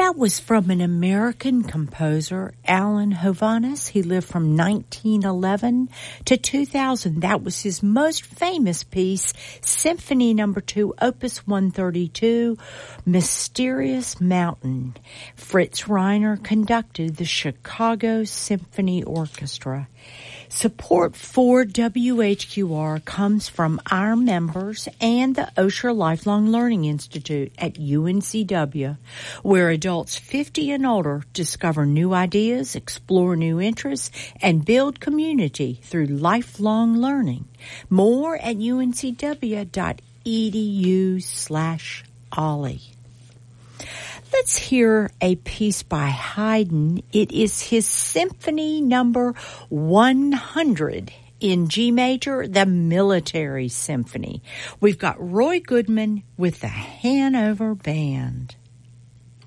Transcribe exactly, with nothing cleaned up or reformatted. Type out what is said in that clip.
That was from an American composer, Alan Hovhaness. He lived from nineteen eleven to two thousand. That was his most famous piece, Symphony Number two, Opus one thirty-two, Mysterious Mountain. Fritz Reiner conducted the Chicago Symphony Orchestra. Support for W H Q R comes from our members and the Osher Lifelong Learning Institute at U N C W, where adults fifty and older discover new ideas, explore new interests, and build community through lifelong learning. More at uncw.edu slash Ollie. Let's hear a piece by Haydn. It is his Symphony Number one hundred in G major, the Military Symphony. We've got Roy Goodman with the Hanover Band.